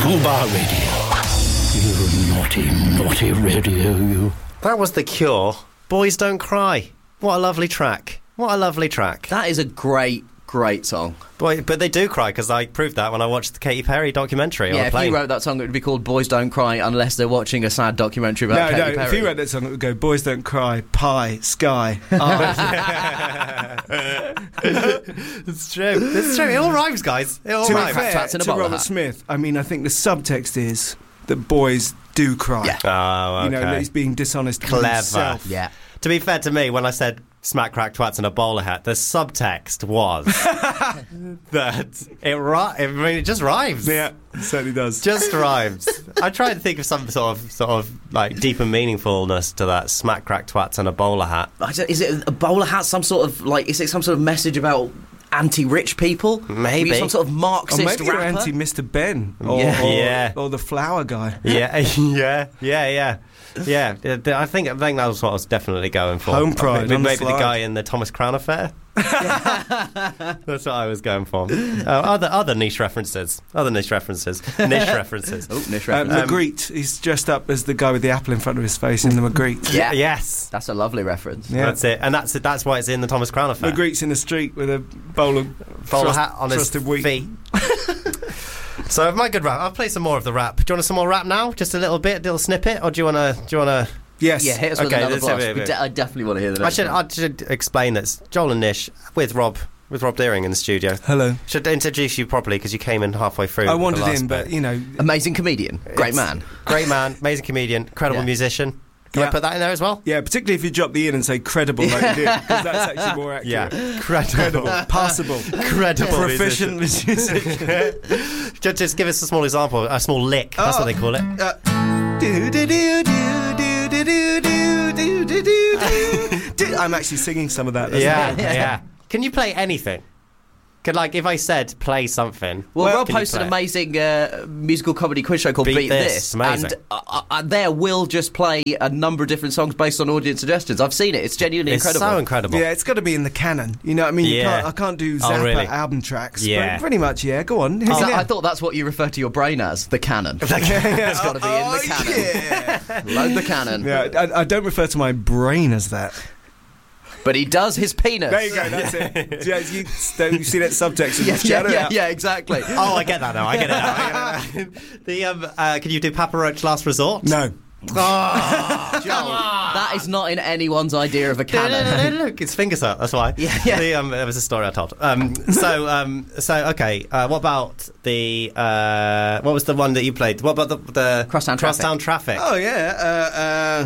Fubar Radio. You naughty, naughty radio, you. That was The Cure. Boys Don't Cry. What a lovely track. What a lovely track. That is a great song. Boy, but they do cry, because I proved that when I watched the Katy Perry documentary on a plane. If you wrote that song, it would be called Boys Don't Cry unless they're watching a sad documentary about Katy Perry. If you wrote that song, it would go Boys Don't Cry, Pie, Sky. It's true. It's true. It all rhymes, guys. It all rhymes. To Robert Smith, I mean, I think the subtext is that boys do cry. Yeah. Oh, okay. You know, that he's being dishonest with Clever. himself. Yeah. To be fair to me, when I said smack, crack, twats and a bowler hat, the subtext was that it just rhymes. Yeah, it certainly does. Just rhymes. I try to think of some sort of like deeper meaningfulness to that smack, crack, twats and a bowler hat. Is it a bowler hat? Is it some sort of message about anti-rich people? Maybe some sort of Marxist or maybe rapper? you're anti-Mr. Ben or the flower guy. Yeah, I think that was what I was definitely going for. Home pride. Maybe the guy in the Thomas Crown Affair. That's what I was going for. Other niche references. Niche references. Magritte. He's dressed up as the guy with the apple in front of his face in the Magritte. Yeah. Yes. That's a lovely reference. Yeah. That's it. And that's why it's in the Thomas Crown Affair. Magritte's in the street with a bowler hat on his feet. So my good rap. I'll play some more of the rap. Do you want some more rap now? Just a little snippet, or do you want to? Yes. Yeah, hit us with another blast. I definitely want to hear the next I should explain that Joel and Nish with Rob Deering in the studio. Hello. Should introduce you properly, because you came in halfway through. I wandered in, but you know, amazing comedian, great man, amazing comedian, incredible musician. Can I put that in there as well? Yeah, particularly if you drop the in and say credible like you did, because that's actually more accurate. Yeah, credible, passable, credible, proficient musician. Just give us a small example, a small lick. That's what they call it. I'm actually singing some of that. Yeah. Can you play anything? If I said play something. Well, Rob hosts an amazing musical comedy quiz show called Beat This. Amazing. And there will just play a number of different songs based on audience suggestions. I've seen it. It's genuinely incredible. It's so incredible. Yeah, it's got to be in the canon. You know what I mean? Yeah. I can't do Zappa album tracks. Yeah. But pretty much, yeah. Go on. I thought that's what you refer to your brain as, the canon. It's got to be in the canon. Yeah. Load the canon. Yeah, I don't refer to my brain as that. But he does his penis. There you go, that's it. Yeah, you see that subtext? Yeah, exactly. Oh, I get that now. Can you do Papa Roach Last Resort? No. Oh, Joel, that is not in anyone's idea of a canon. Look, it's fingers up. That's why. Yeah. There was a story I told. Okay. What about the? What was the one that you played? What about the Crosstown Traffic? Oh yeah.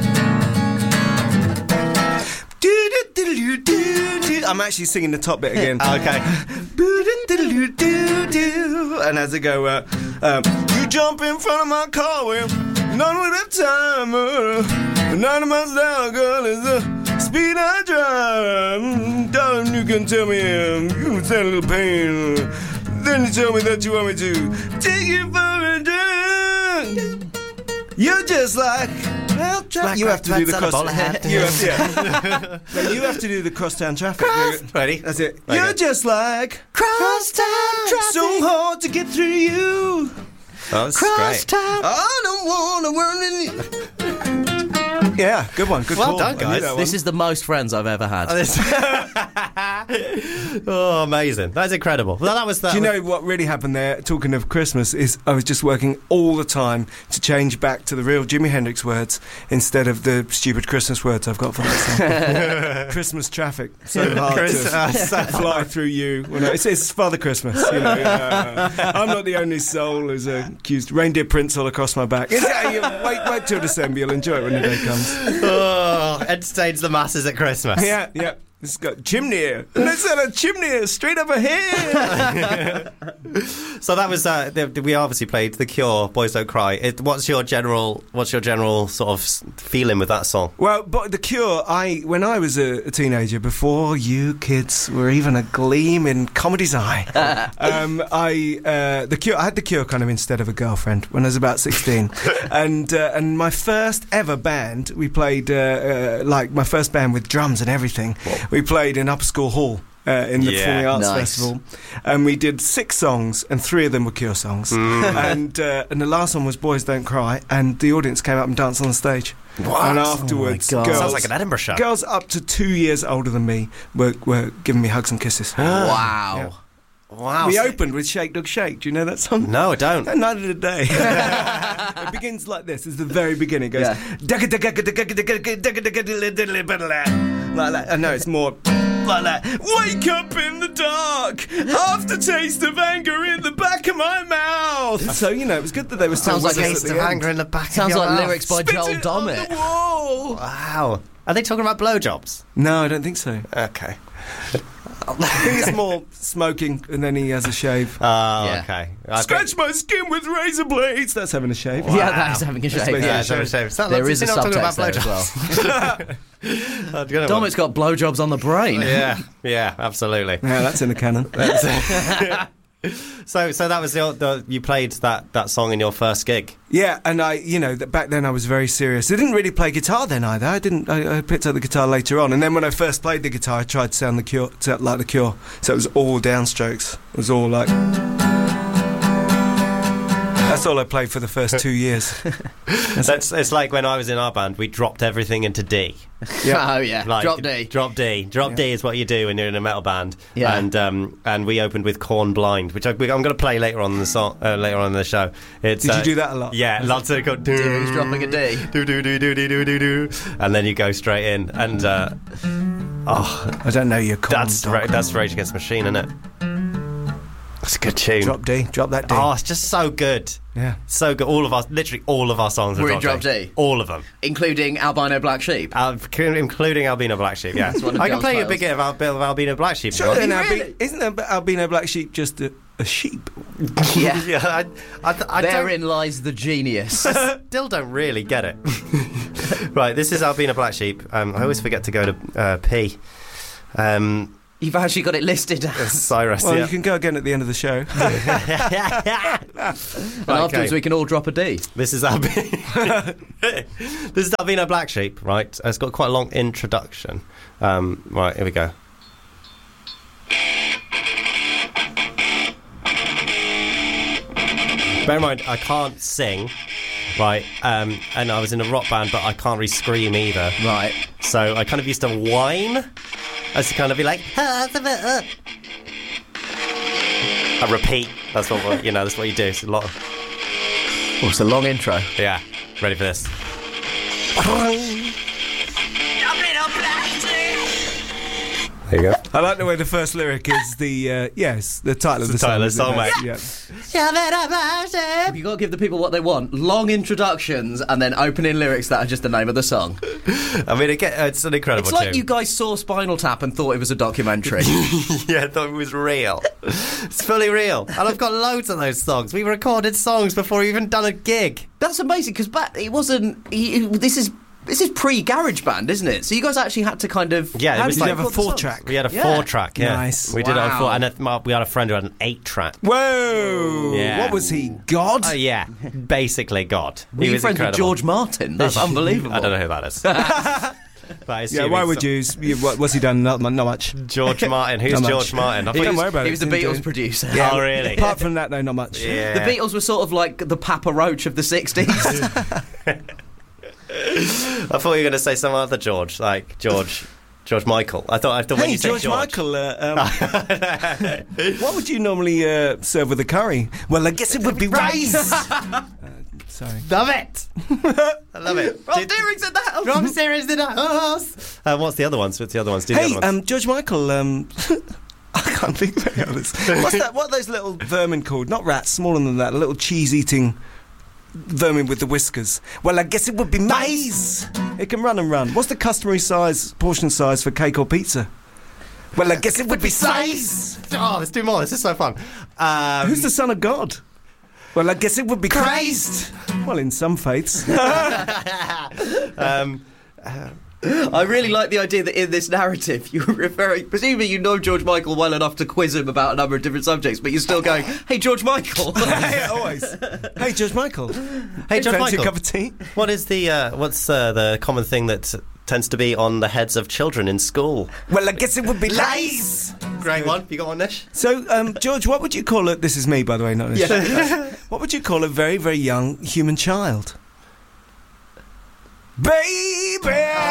I'm actually singing the top bit again. Okay. And as I go, you jump in front of my car with none with that time. 90 miles an hour, girl, is the speed I drive. Darling, you can tell me you can stand a little pain. Then you tell me that you want me to take you for a drink. You're just like. You have to do the You have to do the crosstown traffic. Ready? That's it. Okay. You're just like crosstown traffic. So hard to get through you. Oh, that's great. I don't want to run in. Yeah, good one. Good well call. Done, guys. This is the most friends I've ever had. Oh, amazing. That's incredible. Well, that was that. Do you know what really happened there? Talking of Christmas, is I was just working all the time to change back to the real Jimi Hendrix words instead of the stupid Christmas words I've got for that song. Christmas traffic. So hard to fly through you. Well, no, it's Father Christmas. You know, I'm not the only soul who's accused. Reindeer prints all across my back. Wait till December. You'll enjoy it when the day comes. Oh, entertains the masses at Christmas. Yeah. It's got chimney here. And it's got a chimney here, straight up ahead. So that was we obviously played The Cure, Boys Don't Cry. What's your general sort of feeling with that song? Well, but The Cure, when I was a teenager, before you kids were even a gleam in comedy's eye, The Cure, I had The Cure kind of instead of a girlfriend when I was about 16, and my first ever band, we played like my first band with drums and everything. Whoa. We played in Upper School Hall in the Performing Arts Nice. Festival, and we did 6 songs, and 3 of them were Cure songs, and the last one was Boys Don't Cry, and the audience came up and danced on the stage. What? And afterwards, Oh my God. girls, Sounds like an Edinburgh show. girls up to 2 years older than me were giving me hugs and kisses. Wow. Wow. We so- opened with Shake Dog Shake. Do you know that song? No, I don't. And neither did they. It begins like this. It's the very beginning. It goes like that. No, it's more like that. Wake up in the dark, aftertaste of anger in the back of my mouth. So it was good that they were still Sounds like with us Taste at of the end. anger in the back Sounds of your like mouth. lyrics by Spit Joel it on Dommett. the wall. Wow. Are they talking about blowjobs? No, I don't think so. Okay. I think it's more smoking, and then he has a shave. Oh, Yeah. okay. Scratch my skin with razor blades. That's having a shave. Yeah, that is having a shake. basically Yeah, a it's having a shave. It's not- There it's is a not talking about subtext there as blowjobs. well. Well. Dommett's got blowjobs on the brain. Yeah, absolutely. Yeah, that's in the canon. So that was you played that song in your first gig. Yeah, and back then I was very serious. I didn't really play guitar then either. I picked up the guitar later on, and then when I first played the guitar, I tried to sound like the Cure. So it was all downstrokes. It was all like. That's all I played for the first 2 years. It's like when I was in our band, we dropped everything into D. Yeah. Oh, yeah. Like, Drop D. Drop D. Drop D is what you do when you're in a metal band. Yeah. And we opened with Corn Blind, which I'm going to play later on in the song, later on in the show. It's, Did you do that a lot? Yeah, lots of He's dropping a D. do do do do do do do do, and then you go straight in, and I don't know your corn. that's Rage Against the Machine, isn't it? It's a good tune. Drop D. Drop that D. Oh, it's just so good. Yeah. So good. Literally all of our songs We're are in Drop D. All of them. Including Albino Black Sheep. Including Albino Black Sheep, yeah. one of I can John's play you a titles. bit of Albino Black Sheep. Sure, if you then isn't Albino Black Sheep just a sheep? Yeah. want. Yeah, I Therein lies the genius. still don't really get it. Right, this is Albino Black Sheep. I always forget to go to P. You've actually got it listed. Cyrus, Well, yeah. you can go again at the end of the show. And afterwards we can all drop a D. This is This is Albino Black Sheep, right? It's got quite a long introduction. Right, here we go. Bear in mind, I can't sing, right? And I was in a rock band, but I can't really scream either. Right. So I kind of used to whine as to kind of be like, I repeat. That's what that's what you do. It's a lot of, Oh, it's a long intro. yeah. Ready for this? There you go. I like the way the first lyric is the title of the title of the song. song, isn't mate. it? Yeah. You've got to give the people what they want. Long introductions and then opening lyrics that are just the name of the song. I mean, it's an incredible It's like tune. you guys saw Spinal Tap and thought it was a documentary. Yeah, I thought it was real. It's fully real. And I've got loads of those songs. We recorded songs before we even done a gig. That's amazing because it wasn't. This is pre-GarageBand, isn't it? So you guys actually had to kind of. Yeah, it how was did you like record the songs? 4-track. We had a Yeah. 4-track, yeah. Nice. We did it on Wow. 4, and we had a friend who had an 8-track. Whoa! Yeah. What was he? God? Oh, yeah. Basically, God. Were He you was friends with incredible. George Martin? That's unbelievable. I don't know who that is. But I assume Yeah, why it's would you? What's he done? Not much. George Martin. Who's Not much. George Martin? I thought Don't worry about He it. was the Didn't Beatles do- producer. Oh, really? Apart from that, no, not much. Yeah. The Beatles were sort of like the Papa Roach of the 60s. I thought you were going to say some other George, like George Michael. I thought when Hey, you said George Michael, what would you normally serve with a curry? Well, I guess it would be rice. Sorry. Love it. I love it. Rob Deering's in the house. Rob Deering's in the house. What's the other ones? What's the other ones? Do the Hey, other ones. George Michael. I can't think of any others. What's that? What are those little vermin called? Not rats, smaller than that. A little cheese-eating vermin with the whiskers. Well, I guess it would be mice. It can run and run. What's the customary portion size for cake or pizza? Well, I guess it would be size. Oh, let's do more. This is so fun. Who's the son of God? Well, I guess it would be Christ. Well, in some faiths. I really like the idea that in this narrative you're referring, presumably you know George Michael well enough to quiz him about a number of different subjects, but you're still going, hey, George Michael. Hey, always. Hey, George Michael. Hey, George Fancy Michael. a cup of tea? What is the what's the common thing that tends to be on the heads of children in school. Well, I guess it would be lice. Great one. You got one, Nish? So, George, what would you call it? This is me, by the way, not Nish. What would you call a very, very young human child? Baby!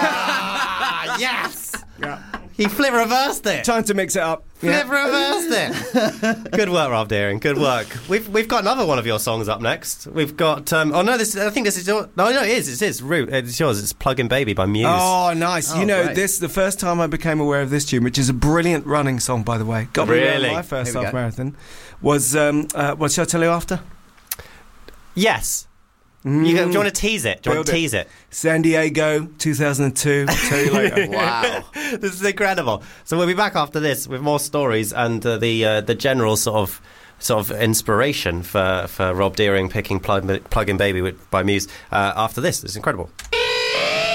Yes! Yeah. He flip reversed it. Time to mix it up. Flip reversed it. Good work, Rob Deering. Good work. We've got another one of your songs up next. We've got I think this is your. No, it is. It is. Root. It's yours. It's Plug-in Baby by Muse. Oh, nice. Oh, great. The first time I became aware of this tune, which is a brilliant running song, by the way. Got me around my first half marathon. Was what shall I tell you after? Yes. Do you want to tease it? Do you want to tease it? San Diego, 2002. Tell you later. Wow. This is incredible. So we'll be back after this with more stories and the general sort of inspiration for Rob Deering picking Plug-in Baby by Muse after this. It's incredible.